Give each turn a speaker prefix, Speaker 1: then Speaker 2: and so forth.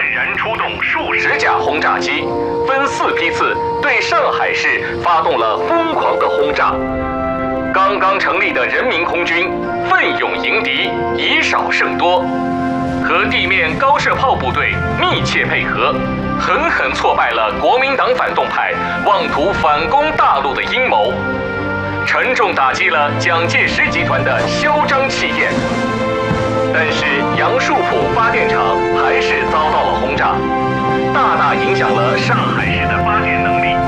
Speaker 1: 然出动数十架轰炸机，分4批次对上海市发动了疯狂的轰炸。刚刚成立的人民空军奋勇迎敌，以少胜多，和地面高射炮部队密切配合，狠狠挫败了国民党反动派妄图反攻大陆的阴谋，沉重打击了蒋介石集团的嚣张气焰。但是杨树浦发电厂还是遭到了轰炸，大大影响了上海市的发电能力。